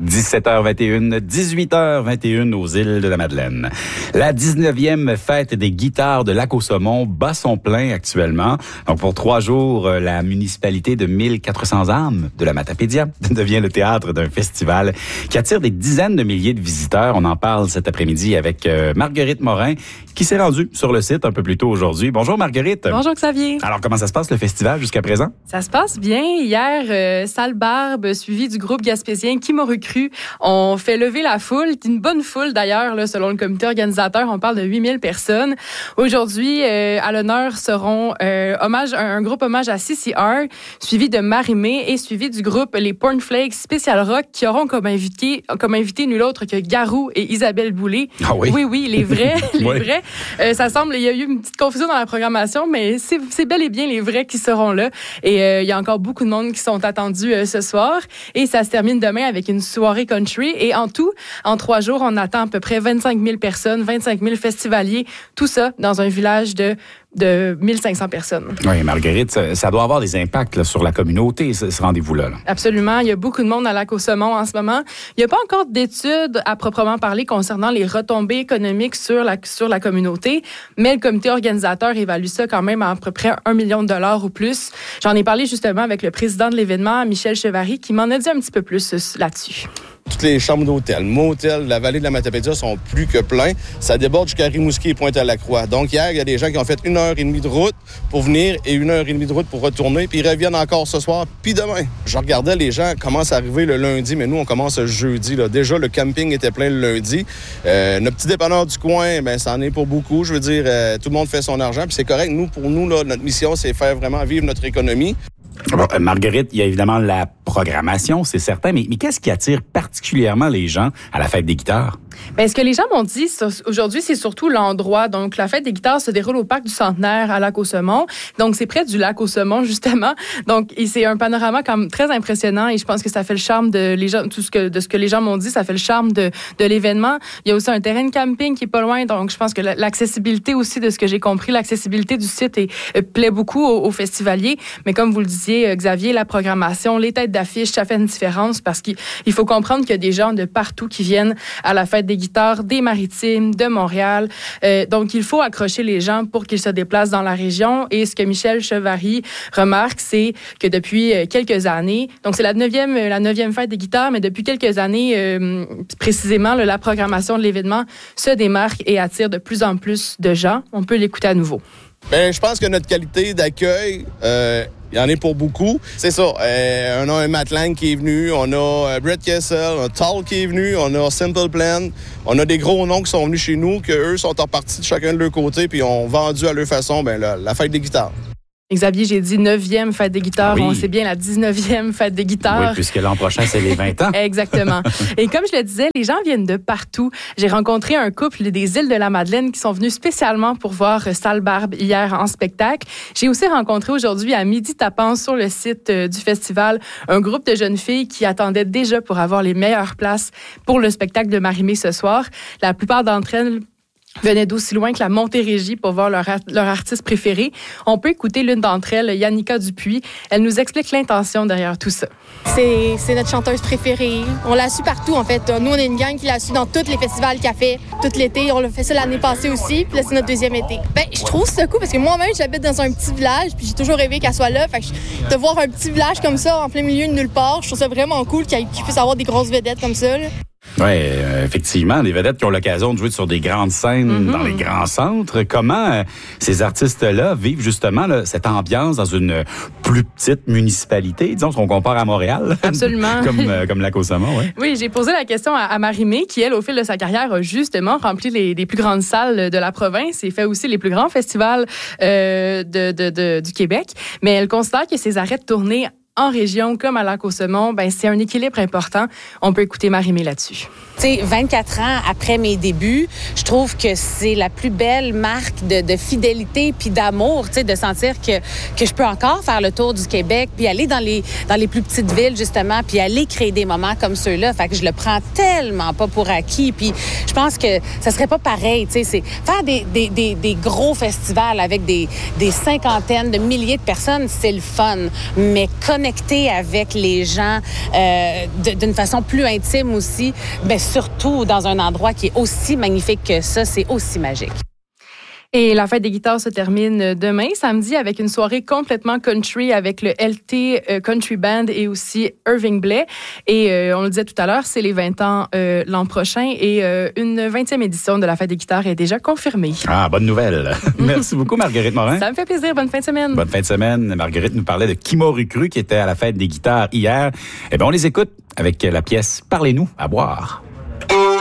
17h21, 18h21 aux îles de la Madeleine. La 19e fête des guitares de Lac-aux-Saumons bat son plein actuellement. Donc pour 3 jours, la municipalité de 1400 âmes de la Matapédia devient le théâtre d'un festival qui attire des dizaines de milliers de visiteurs. On en parle cet après-midi avec Marguerite Morin qui s'est rendue sur le site un peu plus tôt aujourd'hui. Bonjour Marguerite. Bonjour Xavier. Alors comment ça se passe le festival jusqu'à présent? Ça se passe bien. Hier, Sale Barbe suivi du groupe gaspésien Qui m'aurait cru. On fait lever la foule, une bonne foule d'ailleurs, là, selon le comité organisateur, on parle de 8000 personnes. Aujourd'hui, à l'honneur seront un groupe hommage à CCR, suivi de Marie-Mé et suivi du groupe Les Pornflakes Spécial Rock qui auront comme invité nul autre que Garou et Isabelle Boulay. Ah oui? Oui, les vrais, vrais. Ça semble, il y a eu une petite confusion dans la programmation, mais c'est bel et bien les vrais qui seront là. Et il y a encore beaucoup de monde qui sont attendus ce soir. Et ça se termine demain avec une soirée country. Et en tout, en 3 jours, on attend à peu près 25 000 personnes, 25 000 festivaliers. Tout ça dans un village de 1500 personnes. Oui, Marguerite, ça doit avoir des impacts là, sur la communauté, ce rendez-vous-là. Là. Absolument. Il y a beaucoup de monde à Lac-aux-Saumons en ce moment. Il n'y a pas encore d'études à proprement parler concernant les retombées économiques sur la communauté, mais le comité organisateur évalue ça quand même à peu près 1 million de dollars ou plus. J'en ai parlé justement avec le président de l'événement, Michel Chevary, qui m'en a dit un petit peu plus là-dessus. Toutes les chambres d'hôtel, motels de la vallée de la Matapédia sont plus que pleins. Ça déborde jusqu'à Rimouski et Pointe-à-la-Croix. Donc hier, il y a des gens qui ont fait 1h30 de route pour venir et 1h30 de route pour retourner, puis ils reviennent encore ce soir, puis demain. Je regardais, les gens commencent à arriver le lundi, mais nous, on commence le jeudi. Là. Déjà, le camping était plein le lundi. Notre petit dépanneur du coin, ça en est pour beaucoup. Je veux dire, tout le monde fait son argent, puis c'est correct. Pour nous, là, notre mission, c'est faire vraiment vivre notre économie. Bon, Marguerite, il y a évidemment la programmation, c'est certain, mais qu'est-ce qui attire particulièrement les gens à la fête des guitares? Bien, ce que les gens m'ont dit aujourd'hui, c'est surtout l'endroit. Donc, la fête des guitares se déroule au parc du Centenaire à Lac-aux-Saumons. Donc, c'est près du Lac-aux-Saumons, justement. Donc, c'est un panorama quand même très impressionnant et je pense que ça fait le charme de les gens, de ce que les gens m'ont dit, ça fait le charme de l'événement. Il y a aussi un terrain de camping qui est pas loin. Donc, je pense que l'accessibilité aussi, de ce que j'ai compris, l'accessibilité du site plaît beaucoup aux festivaliers. Mais comme vous le disiez, Xavier, la programmation, les têtes d'affiche, ça fait une différence parce qu'il faut comprendre qu'il y a des gens de partout qui viennent à la fête des guitares, des Maritimes, de Montréal. Donc, il faut accrocher les gens pour qu'ils se déplacent dans la région. Et ce que Michel Chevary remarque, c'est que depuis quelques années, donc c'est la 9e fête des guitares, mais depuis quelques années, précisément, la programmation de l'événement se démarque et attire de plus en plus de gens. On peut l'écouter à nouveau. Bien, je pense que notre qualité d'accueil, il y en a pour beaucoup. C'est ça. On a un Matt Lang qui est venu, on a Brett Kessel, on a Tal qui est venu, on a Simple Plan. On a des gros noms qui sont venus chez nous, qu'eux sont repartis de chacun de leur côté, puis ont vendu à leur façon la fête des guitares. Xavier, j'ai dit 9e fête des guitares. Oui. On sait bien la 19e fête des guitares. Oui, puisque l'an prochain, c'est les 20 ans. Exactement. Et comme je le disais, les gens viennent de partout. J'ai rencontré un couple des îles de la Madeleine qui sont venus spécialement pour voir Sale Barbe hier en spectacle. J'ai aussi rencontré aujourd'hui à midi tapant sur le site du festival un groupe de jeunes filles qui attendaient déjà pour avoir les meilleures places pour le spectacle de Marie-Mé ce soir. La plupart d'entre elles venaient d'aussi loin que la Montérégie pour voir leur artiste préféré. On peut écouter l'une d'entre elles, Yannicka Dupuis. Elle nous explique l'intention derrière tout ça. C'est notre chanteuse préférée. On l'a su partout, en fait. Nous, on est une gang qui l'a su dans tous les festivals qu'elle fait, tout l'été. On l'a fait ça l'année passée aussi, puis là, c'est notre 2e été. Je trouve ça cool parce que moi-même, j'habite dans un petit village, puis j'ai toujours rêvé qu'elle soit là. Fait que de voir un petit village comme ça, en plein milieu de nulle part, je trouve ça vraiment cool qu'il puisse avoir des grosses vedettes comme ça, là. Oui, effectivement, des vedettes qui ont l'occasion de jouer sur des grandes scènes dans les grands centres. Comment ces artistes-là vivent justement cette ambiance dans une plus petite municipalité, disons, si on compare à Montréal? Absolument. comme Lac-aux-Saumons, oui. Oui, j'ai posé la question à Marie-Mé, qui, elle, au fil de sa carrière, a justement rempli les plus grandes salles de la province et fait aussi les plus grands festivals du Québec. Mais elle constate que ses arrêts de tournée en région comme à Lac-aux-Saumons, c'est un équilibre important. On peut écouter Marie-Mé là-dessus. Tu sais, 24 ans après mes débuts, je trouve que c'est la plus belle marque de fidélité puis d'amour, tu sais, de sentir que je peux encore faire le tour du Québec puis aller dans les plus petites villes, justement, puis aller créer des moments comme ceux-là. Fait que je le prends tellement pas pour acquis. Puis je pense que ça serait pas pareil, tu sais, c'est faire des gros festivals avec des cinquantaines de milliers de personnes, c'est le fun. Mais connecter connecter avec les gens d'une façon plus intime aussi, bien, surtout dans un endroit qui est aussi magnifique que ça, c'est aussi magique. Et la fête des guitares se termine demain, samedi, avec une soirée complètement country avec le LT Country Band et aussi Irving Blais. Et on le disait tout à l'heure, c'est les 20 ans l'an prochain et une 20e édition de la fête des guitares est déjà confirmée. Ah, bonne nouvelle. Merci beaucoup, Marguerite Morin. Ça me fait plaisir. Bonne fin de semaine. Bonne fin de semaine. Marguerite nous parlait de Kimoru Cru qui était à la fête des guitares hier. Eh bien, on les écoute avec la pièce « Parlez-nous à boire ».